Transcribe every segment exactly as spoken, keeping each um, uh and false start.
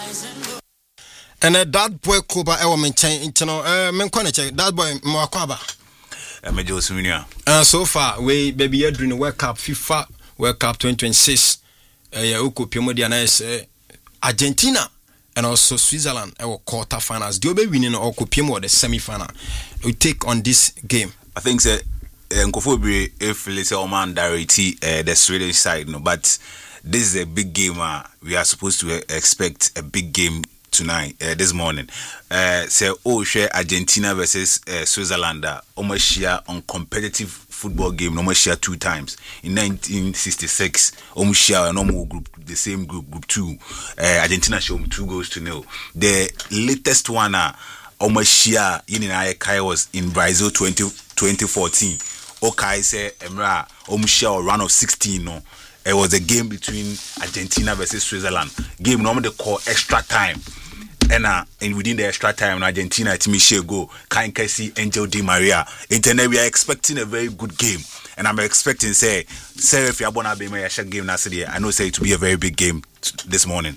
And uh, that boy Kuba ewa menchen intino uh menkone check that boy mwakwaba. Uh, Major Sumunia. Uh so far we baby you during the World Cup FIFA World Cup twenty twenty-six. Uh yeah uko piomo dia na is Argentina and also Switzerland ewa quarter finals. Do be winning or ko piomo the semi final. We take on this game. I think say nkofo be if let's say Oman directly uh, the Swedish side no, but this is a big game. Uh, we are supposed to uh, expect a big game tonight, uh, this morning. Uh, say, oh, share Argentina versus uh, Switzerland. Uh, almost share on competitive football game. Almost share two times in nineteen sixty-six. Almost share a normal group, the same group, group two. Uh, Argentina show two goals to nil. The latest one, uh, almost share in Kai was in Brazil twenty fourteen. Okay, say Emra almost share a run of sixteen. No. It was a game between Argentina versus Switzerland. Game normally call extra time. And, uh, and within the extra time, Argentina, Timiche go, Kain Kessie, Angel Di Maria. Internet, we are expecting a very good game. And I'm expecting, say, say if you're going to be my game last year, I know say it will be a very big game t- this morning.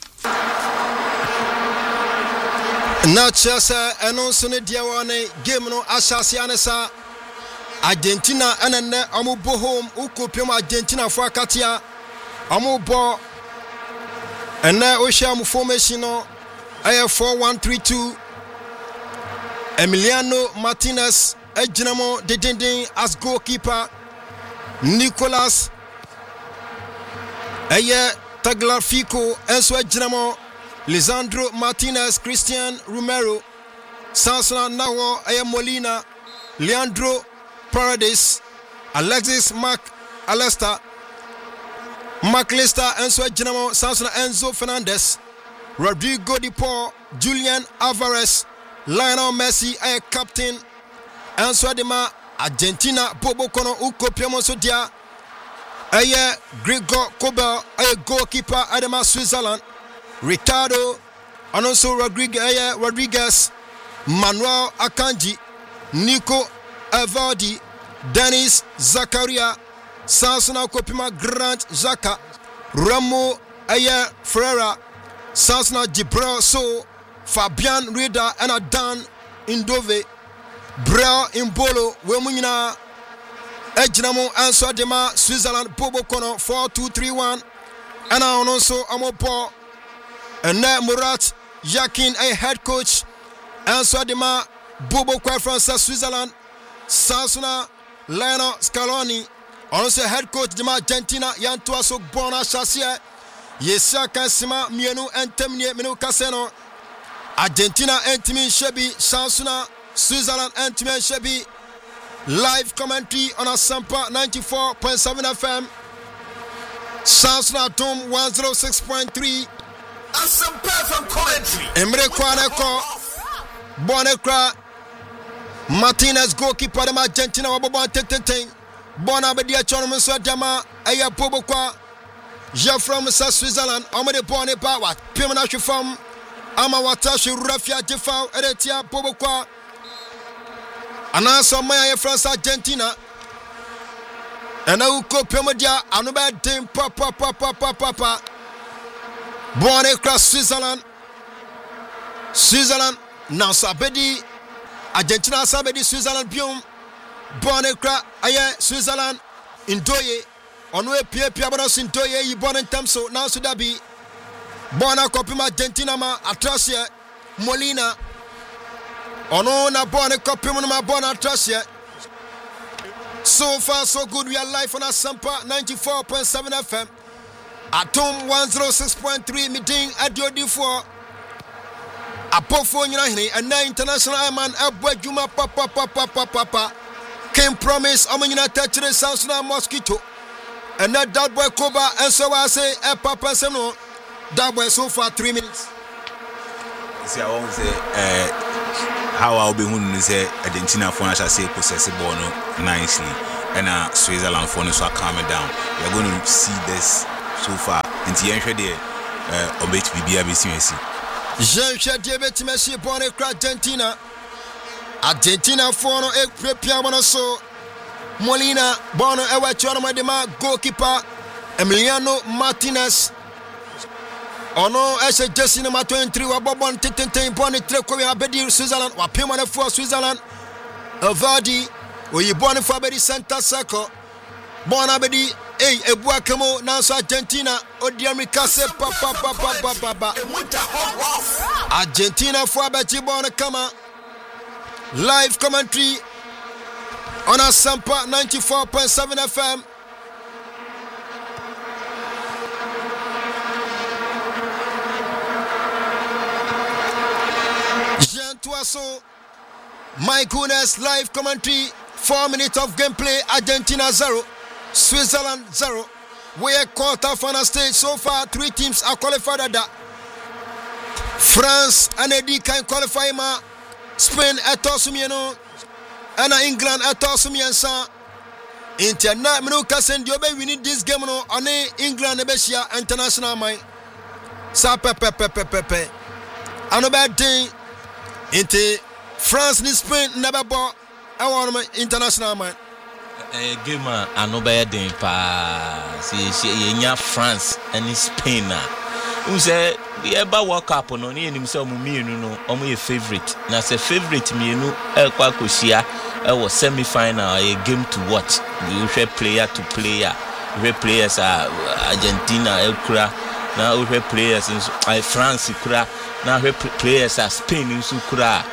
Now, Chelsea, and also the Diawane game no Ashasianesa. Argentina and then amu bo home uko pema Argentina for katia amu bo and now osha mu formation no I four one three two. Emiliano Martinez ejinamo dedendin as goalkeeper. Nicolas Aye Tagliafico enso ejinamo. Lisandro Martinez, Christian Romero, Sansana Nawo Aye Molina, Leandro Paredes, Alexis Mac Alester, Mark Lister, Enzo Genamo, Samson Enzo Fernandez, Rodrigo Di Paul, Julian Alvarez, Lionel Messi, a captain, Enzo Dema, Argentina, Bobo Kono, Uko Piemonso Dia, Aye Gregor Kobel, a goalkeeper, Adema Switzerland, Ricardo, and also Rodriguez, Rodriguez, Manuel Akanji, Nico Evaldi, Dennis Zakaria, Sansona Kopima Grant Zaka, Ramo Ayer Ferreira, Sansona Jibril So, Fabian Rida, and Adan Indove, Brel Imbolo, Wemunina, Ejnamo Answer Dema, Switzerland, Bobo Kono, four two three one, and also Amopo, and now Murat Yakin, a head coach, Answer Dema, Bobo Kwa France, Switzerland. Sansona Lionel Scaloni, also head coach de Argentina, Yantua so bona Chassia, Yesia Kansima, Mienu, and Temnie Menu Caseno, Argentina, Antimi Shebi, Sansona, Switzerland, Antimi Shebi, live commentary on a Sampa ninety-four point seven F M, Sansona Tom one oh six point three, and some perfect commentary. Emre Kwaneko, Bonekra. Martinez goalkeeper de Argentina wababa ten Bona bedia chono so dama aya bobo kwa ja from Switzerland amade bone ba wat pemna hwefam ama watashi rafia jefa eretia bobo kwa anaso maya France Argentina ana uko pemodia anoba dem pa pa pa pa pa pa pa bone kwa Switzerland Switzerland na sabedi Argentina sabedi Switzerland biom Bonekra aye Switzerland Indoye onwe pie pie abana Sindoye yi bon ntamso na so dabi bona kopima Argentina ma atrasie Molina ono na bone kopima ma bona atrasie. So far so good, we are live on Asampa ninety-four point seven F M Atom one oh six point three meeting adio D four Apofo nyina hene and international man abwa juma papa papa papa papa King Promise Omanyina Tetri Sansona Mosquito and that that boy Koba and so I say a papa seno that boy so far three minutes. See, I won't say uh, how I'll be when say Argentina for I shall say possess ball nicely and uh, Switzerland for so calming down. We're going to see this so far until the end there uh obey to be B C S. Jean Chadiebe Messi born Argentina. Argentina for no e prepare one so Molina Bono Ewa Choroma de Ma goalkeeper Emiliano Martinez Ono ese Jesse number twenty-three wa bobon titenten boni treko we abedi Switzerland wa pema for Switzerland. Avadi we born for abedi center circle. Born abedi eh ebua kemo na so Argentina odi America se pa pa pa pa pa pa. Argentina for abedi born kama live commentary on Asampa ninety-four point seven F M. Jean Toisson, my goodness, live commentary, four minutes of gameplay, Argentina zero, Switzerland zero. We are quarter final stage so far, three teams are qualified at that. France and Eddie can qualify ma, Spain at Tosumiano, and England at Tosumiansa. Interna Minuka send you we need this game no on England Nebesia international mine. Sa pepe pepe pepe. Ano bad thing. Into France ni Spain never bought I want my international man. Eh game ano bad thing pa si yenya France and Spain na. Who say we ever World Cup no ni enim say omo mienu no omo ye favorite. Na say favorite mienu e kwa kosia e was semi final a game to watch. We share player to player. We players are Argentina e kura na we players in France kura. Now we players are Spain in Sukura.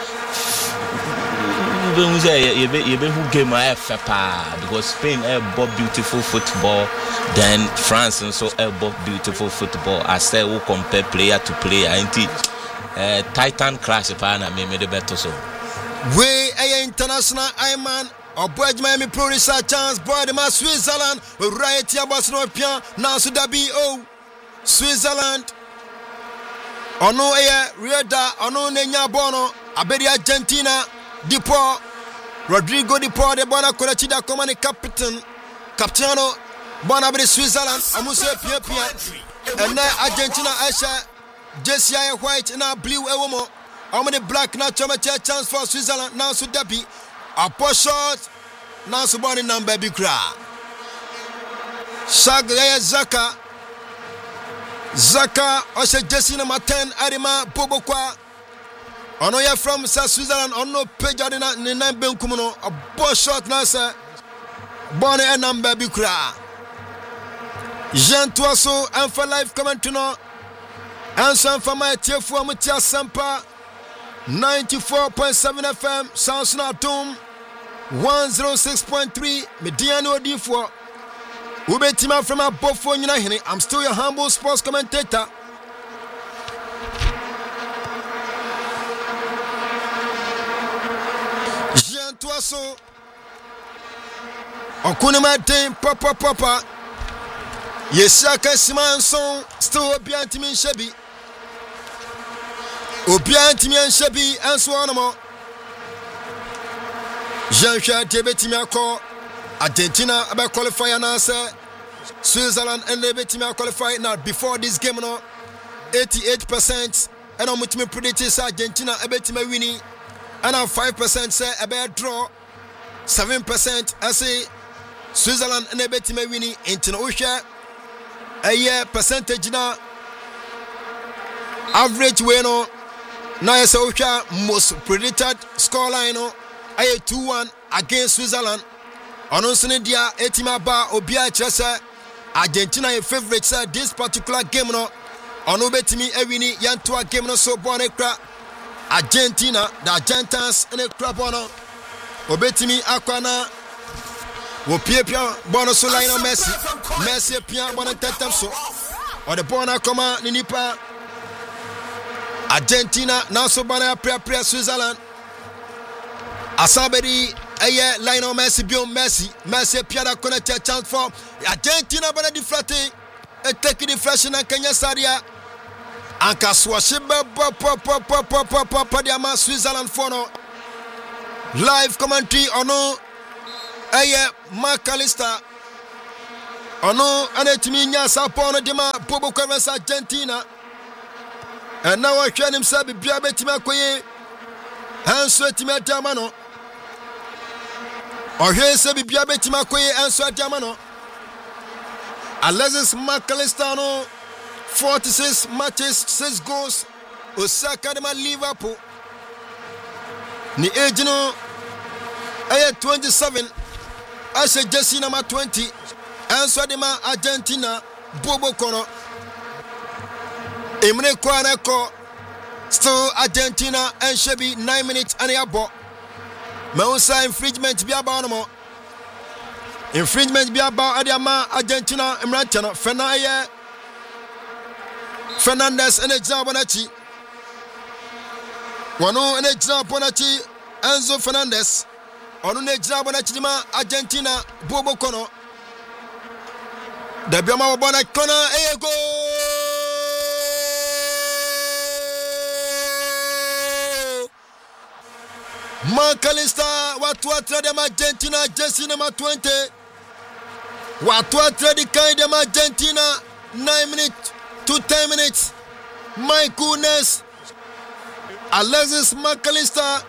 You say you be who game I have because Spain have beautiful football, then France also have beautiful football. I say we compare player to player. Ain't uh, Titan clash pana me me the better so. We a international I man. Or boy Miami Pro Research chance boy the Switzerland we right here boss no pian now so that be oh Switzerland. Ono eye Rieda ono nenya bono abedi Argentina Dipo Rodrigo Dipo de bona kolachida komani captain capitano bona abedi Switzerland amuse pia pia and Argentina Asha Jesse white na blue ewomo amone black na choma chance for Switzerland now so debi a push shot now so boni number bi kra Shagaya Zaka Zaka Osha Jesse number ten Arima Bobokwa Ono ya from Switzerland ono page adina ni nine benkumuno a ball shot na se Bonne and number bikra Jean Toisson and for live comment no Answer for my tefu amutia Sampa ninety-four point seven F M Sounds na Doom one oh six point three Mediano D four Ubetima from a Bofo Nyina. I'm still your humble sports commentator. Jean Toisson. Okunema team papa papa. Yesaka Simanson still Obiantimi Shebi. Obiantimi Shebi and so on more. Jean Tebetimi Ako. Argentina about qualify and answer Switzerland and they beat me qualify now before this game no eighty-eight percent and I'm with me predict Argentina a bet me winning and I'm five percent say a bad draw seven percent I say Switzerland and they bet me winning into no share a year percentage now average way no now I say most predicted score line no I two one against Switzerland. Ononsene dia etima ba obia chese Argentina a favorite sir this particular game no ono betimi ewini yanto game no so born ekra Argentina the Argentines in a crab ono obetimi akwana wo piepia bono so line Messi Messi pia bono tetem so or the bona koma ni nipa Argentina now so bana pre pre Switzerland Asabedi Aye, Lionel Messi, Bion Messi, Messi, Pierre connected chance for Argentina, but a deflating, a taking deflation and Kenya Sadia. Anka Swashiba, Papa, Papa, Papa, Papa, Diama, Switzerland for no live commentary or no. Aye, Mark Calista or no, and it means Sapona Dima, Bobo Carves, Argentina. And now I can himself be Biabetima Koye, and Sweatima Tamano. Or here say be Biabetima Koye and Sweatamano. Alexis Macalistano forty-six matches, six goals. Osaka de ma Liverpool. Ni age no aye twenty-seven. Ashe Jesse number twenty. Answer de ma Argentina Bobo Kono. Emre Kwaneko. Still Argentina and Shebi nine minutes and a ball. Mausa infringement be about no more. Infringement be about Adiama Argentina Emrantana Fenaya Fernandez and Ejna Bonachi. Wano and Ejna Bonachi Enzo Fernandez. Onu Ejna Bonachi ma Argentina Bobo Kono. The Biama Bona Kono Ego. McAllister, what what them Argentina, Jesse number twenty. What what the kind of Argentina, nine minutes to ten minutes. My goodness. Alexis McAllister,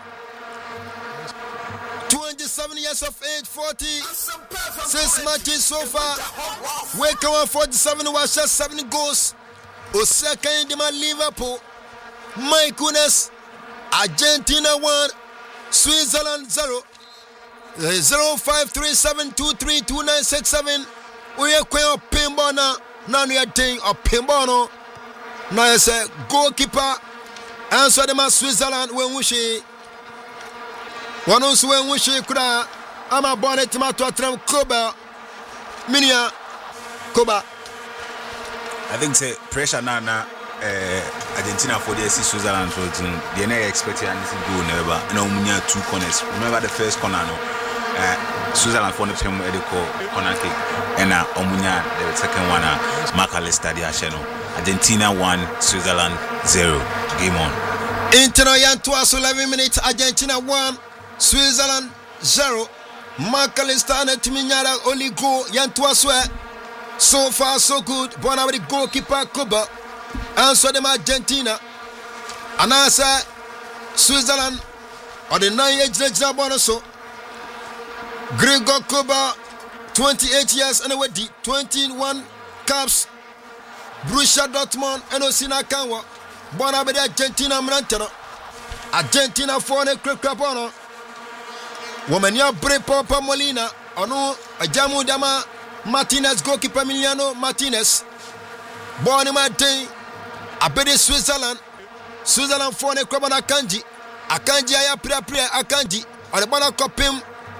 twenty-seven years of age, forty. Six matches so far. Wake up forty-seven, was just seven goals. Osaka in the Liverpool. My goodness. Argentina one. Switzerland zero. Zero five three seven two three two nine six seven. We are going to pinball now. Now we are doing a pinball now. Now it's a goalkeeper. Answer them as Switzerland when we see. One also when we see Kura. I'm a bonnet to my Tottenham Koba. Minia Koba. I think say pressure now now. Uh, Argentina for the Switzerland for the they never expected anything to go never. No, we need two corners. Remember the first corner, no. Uh, Switzerland for the team where they call corner kick, and now uh, Omunya the second one. Uh, McAllister the Asheno. Argentina one, Switzerland zero. Game on. Internal Yantuas eleven minutes. Argentina one, Switzerland zero. McAllister and Timinyara only go Yantuas. So far so good. Born with the goalkeeper Koba. Answer them Argentina. And answer Switzerland or the nine age legend bonus. So Gregor Koba, twenty-eight years and away twenty-one caps. Borussia Dortmund and Osina Kanwa. Born with Argentina Mrantano. Argentina for the Cricrapono. Woman ya Brepo Molina. Ono Ajamu Dama Martinez goalkeeper Emiliano Martinez. Born in my day. I bet Switzerland. Switzerland for the club on Akanji. Akanji, I pray, pray, Akanji. Or the Bona Copim.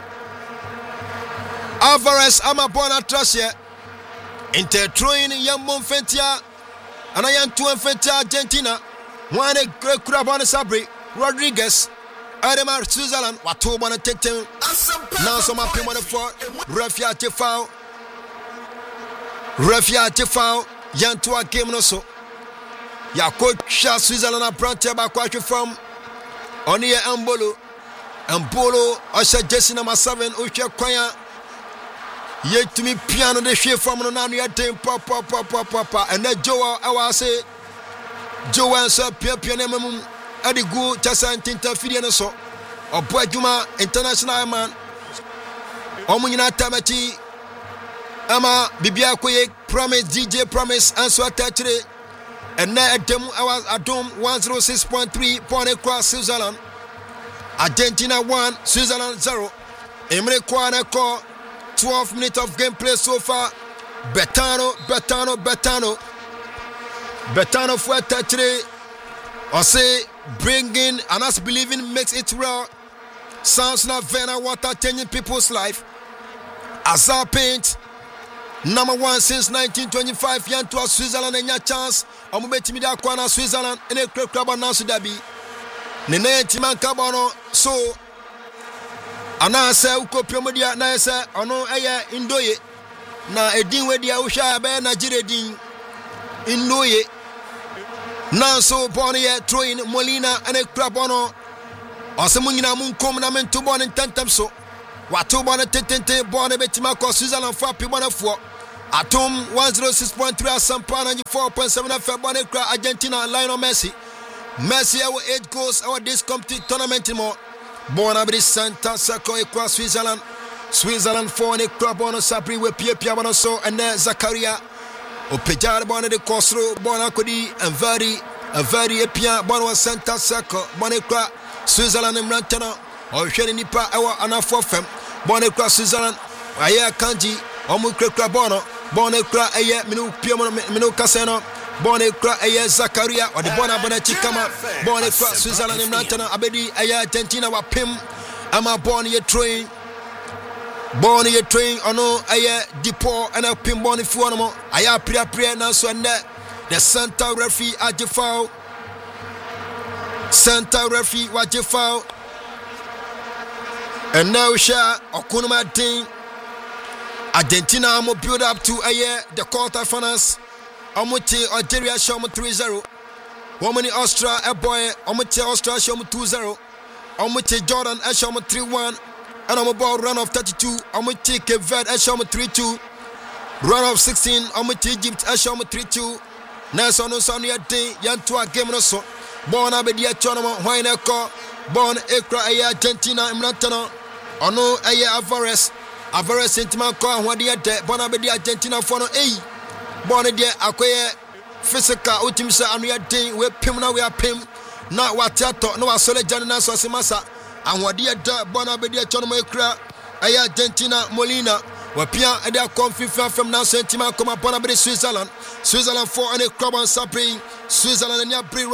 Alvarez, I'm a Bona Tracia. Inter throwing young Monfentia. And I am two Monfentia, Argentina. One a great crab on Sabri. Rodriguez. Ademar Switzerland. What two want to take them? Now some up him on the four. Refia Tefao. Refia Tefao. Yantua game no so. Ya coach Switzerland a branch back from Onia Ambolo. Ambolo Osha Jesse number seven Usha Kwaya. Yet to me piano the shape from Nania team pop pop pop pop pop and then Joe I was say Joe and Sir Pierre Pianemum Adi Gu Chassa and Tinta Fidiano so or Boy Juma International man Omuna Tamachi Ama Bibia Koye Promise D J Promise and so attached. And now at them hours at home one oh six point three point across Switzerland. Argentina one, Switzerland zero. Emre Kwana call twelve minutes of gameplay so far. Betano, Betano, Betano. Betano for touch. Or say bringing and us believing makes it real. Sounds like Vena water changing people's life. Azar paint. Number one since nineteen twenty-five, Yantua Switzerland and your chance. I'm betting me that Kwana Switzerland and a club on Nasudabi. Nene Timan Cabano, so Anasa Ukopomodia Nasa, Ono Aya Indoye. Na Edin with the Ausha Bear Nigeria Din Indoye. Now so Bonnie throwing Molina and a club on or someone in a moon common to born in Tentam so. What two bonnet tente born a Betimako Switzerland for people of four. Atom one oh six point three Sampan and four point seven February Argentina Lionel Messi. Messi our eight goals our this complete tournament more. Born abri Santa Sako across Switzerland. Switzerland for a club on Sabri with Pia Piano so and then Zakaria. Opejar bɔne de kɔsoro bɔne akɔdi Enveri Enveri epia bɔne wɔ center circle bɔne kura Switzerland mmerante no ɔhwɛ ne nipa ɛwɔ anafo fam bɔne kura Switzerland ayɛ kanji ɔmo kura bɔne bɔne kura ɛyɛ minu pia mo minu kasa no bɔne kura ɛyɛ Zakaria ɔde bɔne abɔne chikama bɔne kura Switzerland mmerante no abedi ɛyɛ Argentina wapem ama bɔne yɛ train bɔne yɛ train ɔno ɛyɛ Dipo ɛna pem bɔne fuo no mo ayɛ apriapria nanso ɛnɛ the center referee agye foul center referee wagye foul and now share Okunuma Ding Argentina mo build up to a year the quarterfinals Omuti Algeria show mo three zero Womani Austria a boy Omuti Austria show mo two zero Omuti Jordan a show mo three one and I'm about run of thirty-two Omuti Cape Verde a show mo three two run of sixteen Omuti Egypt a show mo three two Nelson Osania Ding Yantua game no so Born Abedia Chonama Wine Eko Born Ekra Aya Argentina Imrantano Ono Aya Alvarez Alvarez Sentiment Ko Wadia de Born Abedia Argentina Fono E Born de Akoye Physical Utimsa Anuya Ding we Pim na we are Pim na Watiato no Asole Janina Sosimasa and Wadia de Born Abedia Chonama Ekra Aya Argentina Molina Wapia Edia Confifa from now Sentiment Come upon Abedi Switzerland Switzerland for any club on Sapri Switzerland and Yabri